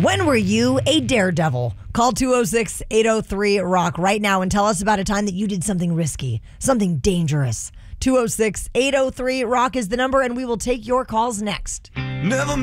When were you a daredevil? Call 206-803-ROCK right now and tell us about a time that you did something risky, something dangerous. 206-803-ROCK is the number, and we will take your calls next. Never